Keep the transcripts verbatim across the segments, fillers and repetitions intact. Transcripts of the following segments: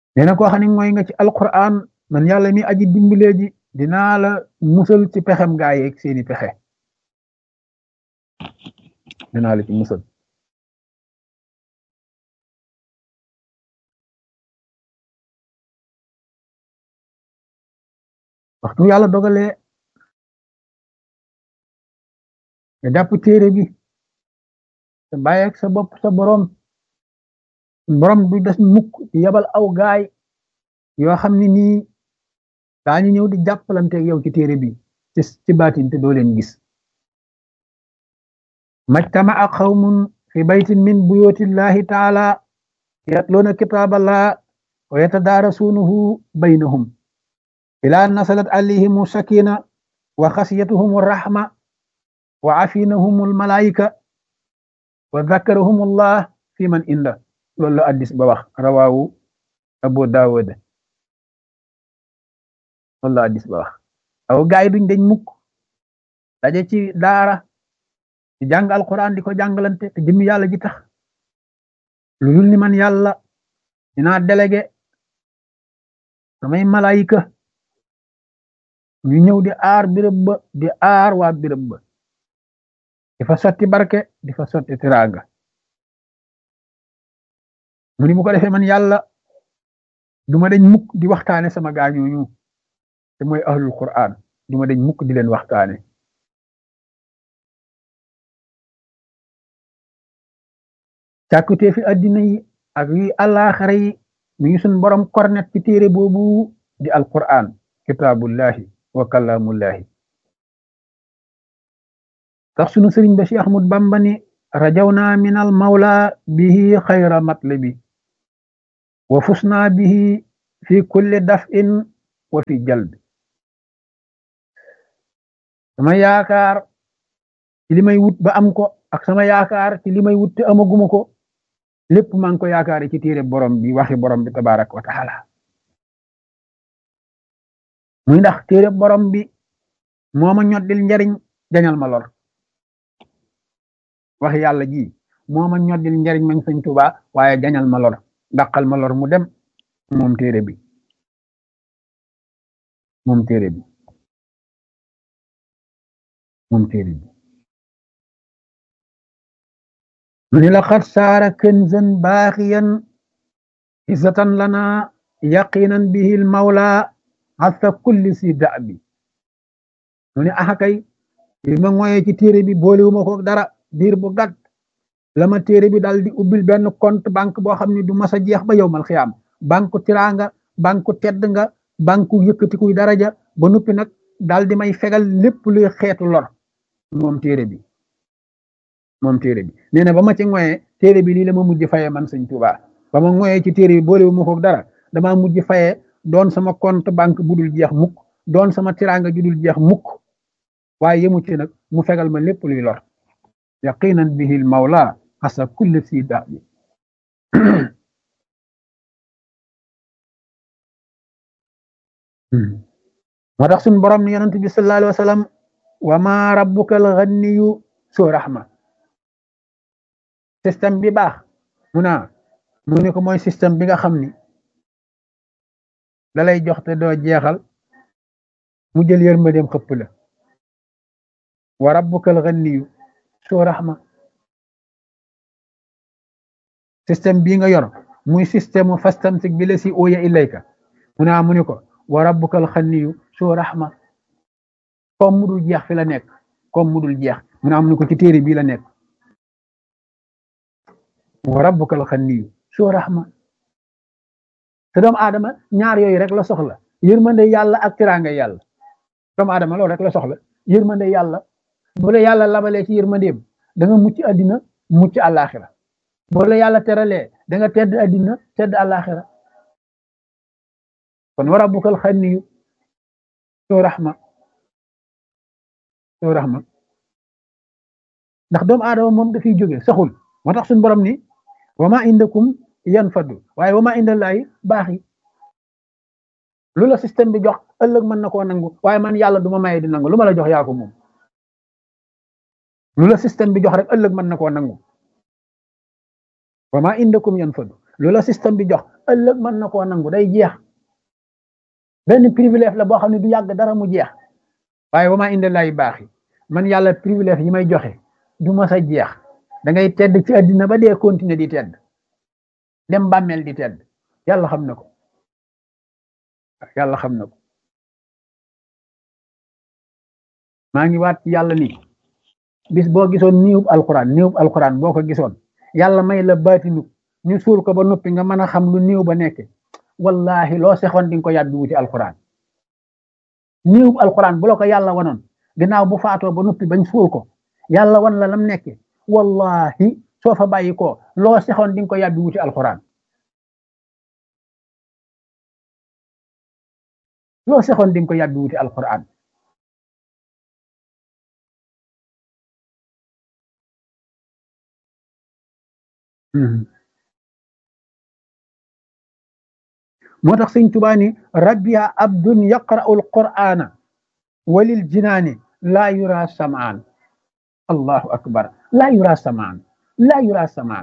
nee na koo xam ne mooy nga ci alquran man yàlla mi aji dimbalee ji dinaa la musal ci pexem gaa yeeg seeni pexe dinaa la ci musal waxtu yàlla dogalee nga jàpp téere bi te bàyyi ak sa bopp sa borom borom du des mukk ci yabal aw gaay yoo xam ne nii daañu ñëw di jàppalanteeg yow ci téere bi ci ci baatin te doo leen gis majtama'a qawmun fi baytin min buyutillahi taala yatluuna kitaaballah wa yatadaarasuunahu baynahum ilaa nasalat alayhimu sakina wa xasiyatuhum rahma wa afinahum almalaika wa zakarahum allah fi man inda loolu la addis ba wax rawaawu abu daawud loolu la addis ba wax aw gaay duñ dañ mukk daje ci daara di jàng alquran di ko jàngalante te jëmmi yàlla ji tax lu dul ni man yàlla dinaa délégué samay malaayika ñu ñëw di aar birëb ba di aar waa birëb ba di fa sotti barke di fa sotti tiraanga mu ni bu ko defee man yàlla duma dañ mukk di waxtaane sama gaañooñu te mooy ahlul quran duma dañ mukk di leen waxtaane càkkutee fi addina yi ak yi àllaaxira yi mi ngi suñ borom kornet ci téere boobu di alquran kitaabullahi wa kalaamullahi tax sunu sëriñ ba Cheikh Ahmad Bamba ni rajawna min al mawla bihi xayra matlabi wa fusna bihi fi kulli daf'in wa fi jalbi sama yaakaar ci li may wut ba am ko ak sama yaakaar ci li may wut te amaguma ko lépp maa ngi ko yaakaare ci téere borom bi waxi borom bi tabaraka wa taala muy ndax téere borom bi moo ma ñoddil njariñ jañal ma lor wax yàlla ji moo ma ñoddil njariñ mañ sëñ Tuubaa waaye jañal ma lor dàqal ma lor mu dem moom téere bi moom téere bi moom téere bi mu ni la xat saara kënzan baaxiyan isatan lana yaqinan bihi l mawla asa kulli si da'bi mu ni axakay li ma ngoyee ci téere bi boolewuma ko dara diir bu gàtt la ma téere bi dal di ubbil benn compte banque boo xam ne du mas a jeex ba yowmal xiyaam banque tiraanga banque tedd nga banque yëkkatikuy daraja ba noppi nag dal di may fegal lépp luy xeetu lor moom téere bi moom téere bi nee na ba ma ci ngoyee téere bi lii la ma mujj fayee man sëñ Tuubaa ba ma ngoyee ci téere bi boolewuma ko dara damaa mujj fayee doon sama compte banque bu dul jeex mukk doon sama tiraanga ju dul jeex mukk waaye yemu ci nag mu fegal ma lépp luy lor yaqinan bihi l mawla asa kulli si da bi moo tax suñ borom ni yonent bi sallallahu alayhi wa sallam wa ma rabbuka al ghaniyu soo rahma système bi baax mu naa mu ne ko mooy système bi nga xam ni da lay jox te doo jeexal mu jël yërmandeem xëpp la wa rabbuka al ghaniyu soo rahma système bii nga yor muy système fastamsik bi la si ooya ilayka mu naa mu ne ko wa rabbuka al ghaniyu soo rahma comme mudul jeex fi la nekk comme mudul jeex mu naa mu ne ko ci téere bii la nekk wa rabbuka al ghaniyu soo rahma te doomu aadama ñaar yooyu rek la soxla yërmande yàlla ak tiraanga yàlla doomu aadama loolu rek la soxla yërmande yàlla bu la yàlla labalee ci yërmandeem da nga mucc àddina mucc àllaaxira bu la yàlla teralee da nga tedd àddina tedd àllaaxira kon wa rabbukal xaniyu soo raxma soo raxma ndax doomu aadama moom dafiy jóge saxul moo tax suñu borom ni wa ma indakum yanfadu waaye wa ma indallaahi baaxi lu la système bi jox ëllëg mën na koo nangu waaye man yàlla du ma maye di nangu lu ma la jox yaa ko moom lu la système bi jox rek ëllëg mën na koo nangu wa ma indakum yanfadu lu la système bi jox ëllëg mën na koo nangu day jeex benn privilège la boo xam ne du yàgg dara mu jeex waaye wa maa inda laahi baaxi man yàlla privilège yi may joxe du ma sa jeex da ngay tedd ci àddina ba dee continuer di tedd dem bàmmeel di tedd yàlla xam na ko yàlla xam na ko maa ngi waat ci yàlla ni bis boo gisoon niwub alquran niwub alquran boo ko gisoon yàlla may la baatinu ñu suul ko ba noppi nga mën a xam lu niw ba nekke wallahi loo sexoon di nga ko yàbbi wuti alquran niwub alquran bu la ko yàlla wanoon ginnaaw bu faatoo ba noppi bañ suul ko yàlla wan la lam nekke wallahi soo fa bàyyi ko loo sexoon di nga ko yàbbi wuti alquran loo sexoon di nga ko yàbbi wuti alquran moo tax sëñ Tuubaa ni rabbiya abdun yaqra'u alqur'ana walil jinaani laa yura samaan allahu akbar laa yura samaan laa yura samaan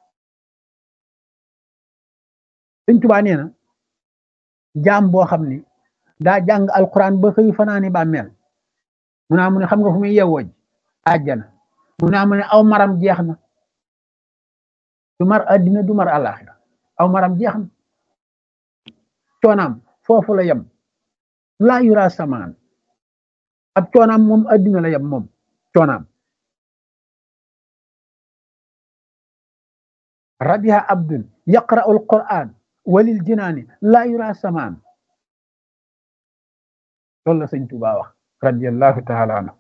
sëñ Tuubaa nee na jaam boo xam ni daa jàng alquran ba xëy fanaani bàmmeel mu naa mu ne xam nga fu muy yewwoj àjjana mu naa mu ne aw maram jeex na du mar addina du mar àlaxira aw maram jeex na coonaam foofu la yem laa yura samaan ab coonaam moom addina la yem moom coonaam rabiha abdun yaqra'u alquran walil jinaani laa yura samaan loolu la sëñ Tuubaa wax radiyallahu taala anhu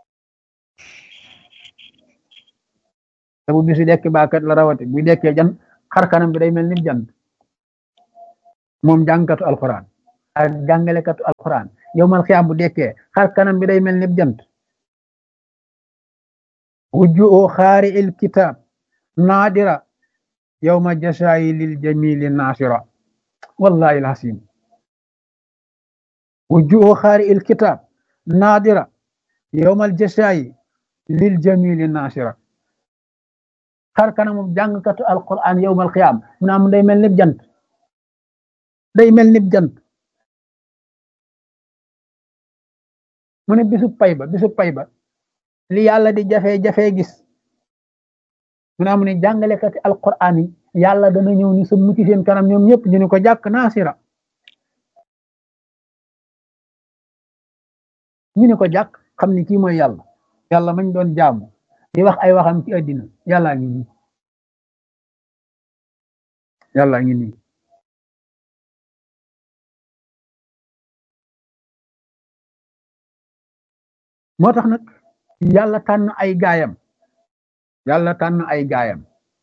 te bu bisu dekk baakat la rawate bu dekkee jan xar kanam bi day mel ni jant moom jàngkatu alquran ak jàngalekatu alquran yowmal xiyaam bu dekkee xar kanam bi day mel ni jant wujjuhu xaari il kitab naadira yowma jasaayi lil jamili naasira wallahi alhasim wujjuhu xaari il kitab naadira yowmal jasaayi lil jamili naasira xar kanamu jàngkatu alquran yowmal xiyaam mu naa mu day mel ni jant day mel ni jant mu ne bisu pay ba bisu pay ba li yàlla di jafe-jafe gis mu naa mu ne jàngalekati alquran yi yàlla dana ñëw ni sa mucc seen kanam ñoom ñëpp ñu ne ko jàkk naasira ñu ne ko jàkk xam ni kii mooy yàlla yàlla mañ doon jaamu di wax ay waxam ci àddina yàllaa ngi nii yàllaa ngi nii moo tax nag yàlla tànn ay gaayam yàlla tànn ay gaayam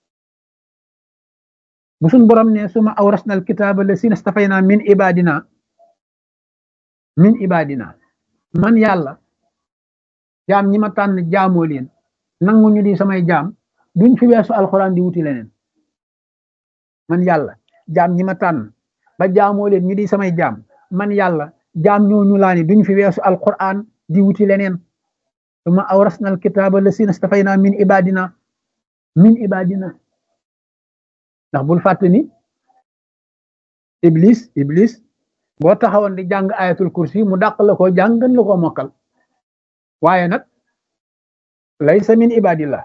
bu suñ borom ne suma awrasna alkitaaba lasina stafayna min ibadina min ibadina man yàlla jaam ñi ma tànn jaamoo leen nangu ñu di samay jaam duñ fi weesu alquran di wuti leneen man yàlla jaam ñi ma tànn ba jaamoo leen ñu di samay jaam man yàlla jaam ñooñu laa ni duñ fi weesu alquran di wuti leneen suma awrasna alkitaaba lasina stafayna min ibadina min ibadina ndax bul fàtte ni iblis iblis boo taxawoon di jàng ayatul kursi mu dàq la ko jàng gën la ko mokkal waaye nag laysa min ibadillah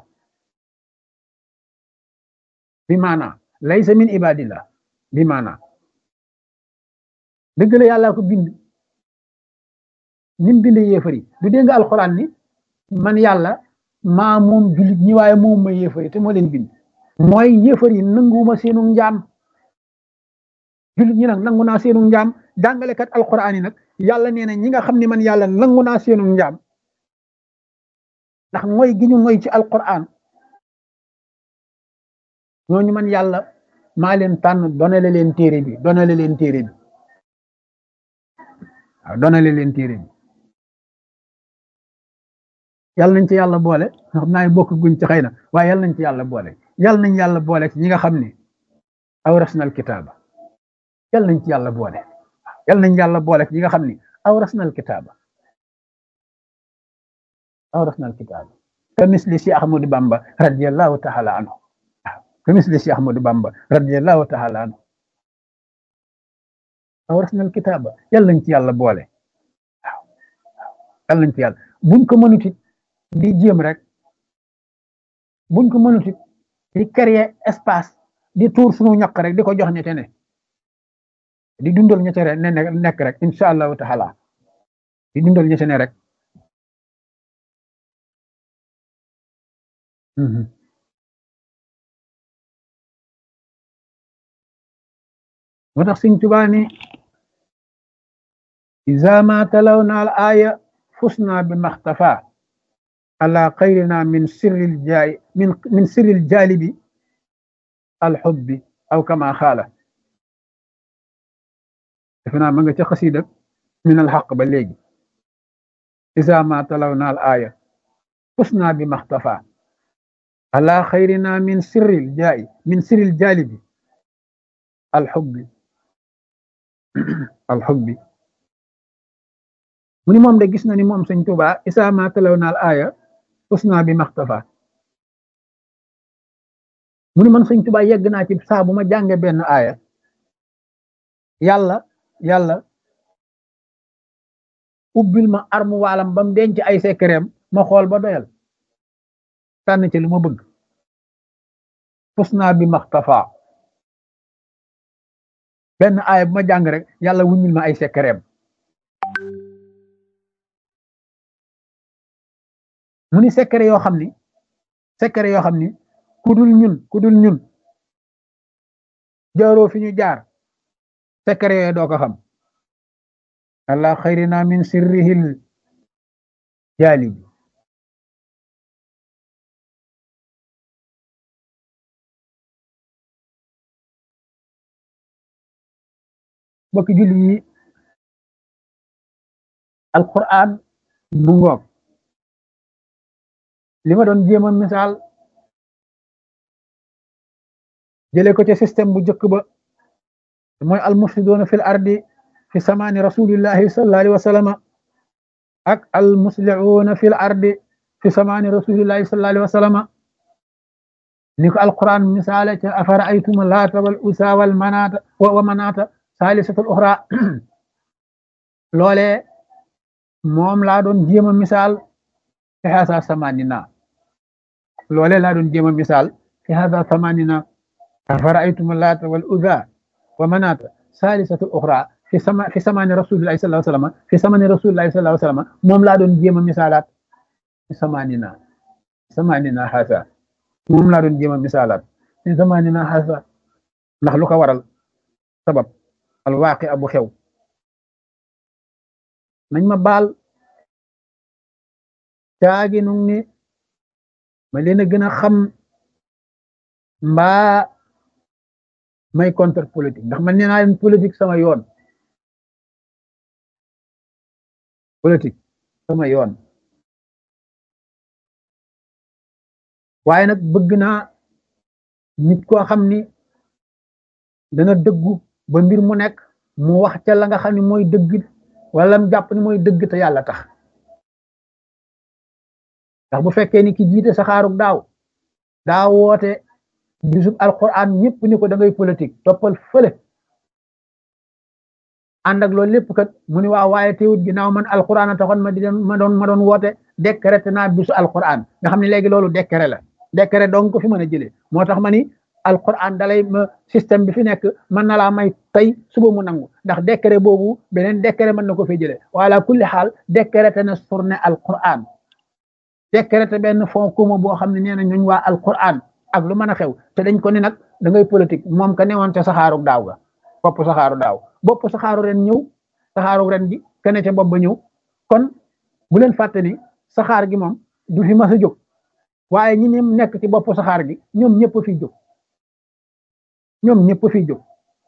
bi maana laysa min ibadillah bi maana dëgg la yàlla ko bind nim bind yéefari du dégg nga alxuraan ni man yàlla maa moom jullit ñi waaye moom ma yéefari te moo leen bind mooy yéefari nanguwuma seenu njaam jullit ñi nag nangu naa seenu njaam jàngalekat alxuraan yi nag yàlla nee na ñi nga xam ne man yàlla nangu naa seenu njaam ndax mooy gi ñu mooy ci alquran ñooñu man yàlla maa leen tànn donale leen téere bi donale leen téere bi waaw donale leen téere bi yàlla nañ ci yàlla boole xam naa bokk guñ ci xëy na waaye yàlla nañ ci yàlla boole yàlla nañ yàlla boole ci ñi nga xam ne awrasnal kitaaba yàlla nañ ci yàlla boole yàlla nañ yàlla boole ci ñi nga xam ne awrasnal kitaaba awrasna alkitaab ka misli si Ahmadu Bamba radiyallahu taala anhu ka misli Cheikh Ahmadou Bamba radiyallahu taala anhu awrasna al kitaaba yàlla nañ ci yàlla boole waaw yàlla nañ ci yàlla buñ ko mënut it di jéem rek buñ ko mënut it di créer espace di tuur suñu ñaq rek di ko jox ñete ne di dundal ñete ne nekk rek incha allahu taala di dundal ñete ne rek moo tax Sëñ Tuubaa ni iza ma talawna al aya fusna bi maxtafa ala xayrina min sirril jaay min min sirril jaalibi al xubbi aw kama xaala defe naa ma nga ca xasida min al xaq ba léegi iza ma talawna al aya fusna bi maxtafa ala xayrina min sirril jaay min sirril jaalibi al xubbi al xubbi mu ni moom de gis na ni moom Sëñ Tuubaa isa ma talawna al aya fusna bi maxtafa mu ni man Sëñ Tuubaa yegg naa ci saa bu ma jànge benn aaya yàlla yàlla ubbil ma armu waalam ba mu denc ay sekkereem ma xool ba doyal tànn ci lu ma bëgg fusna bi maxtafa benn aaya bu ma jàng rek yàlla wuññil ma ay sekkereem mu ni sekkere yoo xam ni sekkere yoo xam ni ku dul ñun ku dul ñun jaaroo fi ñu jaar sekkere yooyu doo ko xam allah xayrina min sirrihil jaalibi bokki julli yi alquran mu ngoog li ma doon jéem a misaal jëlee ko ci système bu njëkk ba mooy almufsiduuna fil ardi fi samaani rasulillahi sallallahu alayhi wa sallam ak almuslihuuna fil ardi fi samaani rasulillahi sallallahu alayhi wa sallam ni ko alquran misaale ca afara aytuma laata wal usa wal manaata wa manaata saalisatul uxra loolee moom laa doon jéem a misaal fi hasa samanina loolee laa doon jéem a misaal fi hasa samanina afara'aytum laata wal uzza wa manaata saalisatu uxra fi sama fi samani rasulillahi sallallahu alayhi wa sallam fi samani rasulillahi sallallahu alayhi wa sallam moom laa doon jéem a misaalaat fi samanina samanina hasa moom laa doon jéem a misaalaat fi samanina hasa ndax lu ko waral sabab al waaqi abu xew nañ ma baal caagi nu ni ma leen a gën a xam mbaa may contre politique ndax man nee naa leen politique sama yoon politique sama yoon waaye nag bëgg naa nit koo xam ni dana dëggu ba mbir mu nekk mu wax ca la nga xam ne mooy dëgg wala mu jàpp ni mooy dëgg te yàlla tax ndax bu fekkee ni ki jiite saxaarug daaw daa woote bisub alquran ñëpp ni ko da ngay politique toppal fële ànd ak loolu lépp kat mu ni waaw waaye teewut ginnaaw man alquran a taxoon ma di ma doon ma doon woote décrété naa bisu alquran nga xam ne léegi loolu décret la décret donc ko fi mën a jëlee moo tax ma ni alquran dalay ma système bi fi nekk mën na laa may tey suba mu nangu ndax décret boobu beneen décret mën na ko fi jëlee wala kulli xaal décrété na surne alquran décrété benn fond commun boo xam ne nee na ñooñ waa alquran ak lu mën a xew te dañ ko ni nag da ngay politique moom ka newoon ca saxaaru daaw ga bopp saxaaru daaw bopp saxaaru ren ñëw saxaaru ren gi kene ca bopp ba ñëw kon bu leen fàtte ni saxaar gi moom du fi mas a jóg waaye ñi ne nekk ci bopp saxaar gi ñoom ñëpp fi jóg ñoom ñëpp fi jóg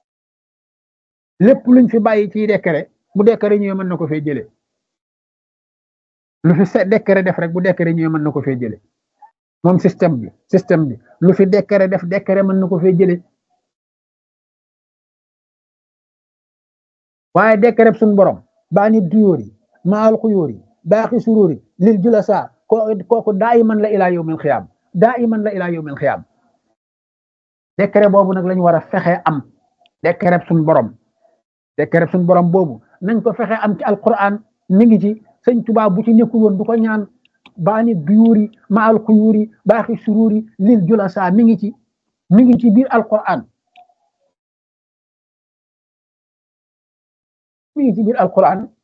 lépp luñ fi bàyyi ci décret bu décret ñëwee mën na ko fee jëlee lu fi se décret def rek bu décret ñëwee mën na ko fee jëlee moom système bi système bi lu fi décret def décret mën na ko fee jëlee waaye décret suñ borom baa ni duyóor yi maal xuyóor yi baaxi suróor yi lil julasa kooku daa iman la ilaa yawmil xiyaam daa iman la ilaa yawmil xiyaam décret boobu nag lañu war a fexe am décret suñ borom décret suñ borom boobu nañ ko fexe am ci alquran mi ngi ci sëñ Tuubaa bu ci nekkul woon du ko ñaan baani duyuuri ma al xuyuuri baaxi suruuri lil julasa mi ngi ci mi ngi ci biir alquran mi ngi ci biir alquran